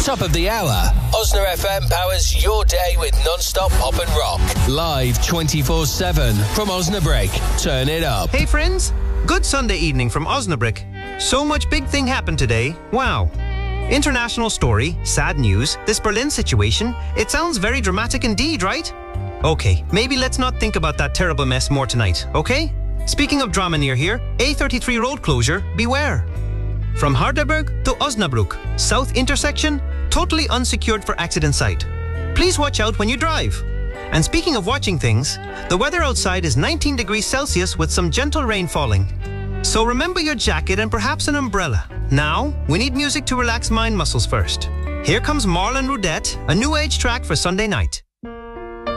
Top of the hour, Osna FM powers your day with non-stop pop and rock. Live 24/7 from Osnabrick. Turn it up. Hey friends, good Sunday evening from Osnabrick. So much big thing happened today. Wow. International story, sad news, this Berlin situation. It sounds very dramatic indeed, right? Okay, maybe let's not think about that terrible mess more tonight, okay? Speaking of drama near here, A33 road closure, beware. From Harderberg to Osnabrück, south intersection, totally unsecured for accident site. Please watch out when you drive. And speaking of watching things, the weather outside is 19 degrees Celsius with some gentle rain falling. So remember your jacket and perhaps an umbrella. Now, we need music to relax mind muscles first. Here comes Marlon Rudette, a new age track for Sunday night.